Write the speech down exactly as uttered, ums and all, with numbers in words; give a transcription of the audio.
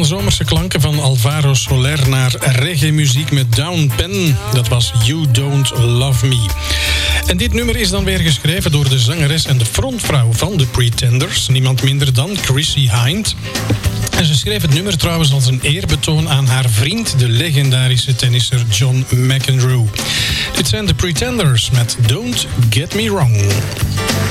van zomerse klanken van Alvaro Soler naar reggae-muziek met Down Pen. Dat was You Don't Love Me. En dit nummer is dan weer geschreven door de zangeres en de frontvrouw van The Pretenders. Niemand minder dan Chrissie Hynde. En ze schreef het nummer trouwens als een eerbetoon aan haar vriend, de legendarische tennisser John McEnroe. Dit zijn The Pretenders met Don't Get Me Wrong.